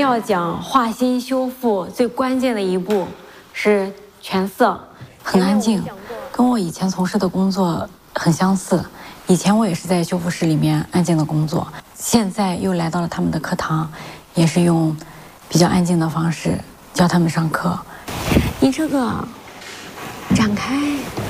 要讲画心修复最关键的一步是全色，很安静，跟我以前从事的工作很相似。以前我也是在修复室里面安静的工作，现在又来到了他们的课堂，也是用比较安静的方式教他们上课。你这个展开。